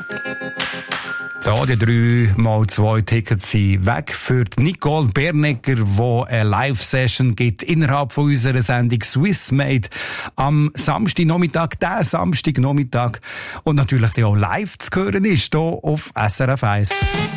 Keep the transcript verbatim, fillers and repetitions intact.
So, die drei mal zwei Tickets sind weg für Nicole Bernegger, die eine Live-Session gibt innerhalb von unserer Sendung Swissmade am Samstagnachmittag, diesen Samstagnachmittag. Und natürlich auch live zu hören ist hier auf S R F eins.